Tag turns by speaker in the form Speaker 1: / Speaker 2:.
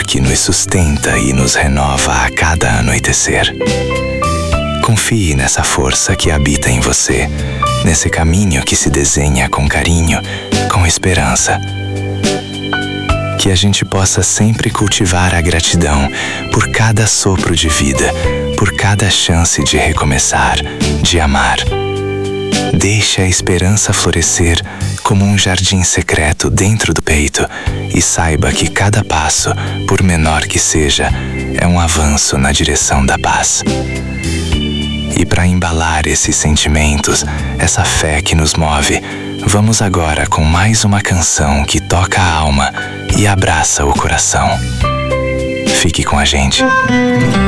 Speaker 1: que nos sustenta e nos renova a cada anoitecer. Confie nessa força que habita em você, nesse caminho que se desenha com carinho, com esperança. Que a gente possa sempre cultivar a gratidão por cada sopro de vida, por cada chance de recomeçar, de amar. Deixe a esperança florescer como um jardim secreto dentro do peito e saiba que cada passo, por menor que seja, é um avanço na direção da paz. E para embalar esses sentimentos, essa fé que nos move, vamos agora com mais uma canção que toca a alma e abraça o coração. Fique com a gente.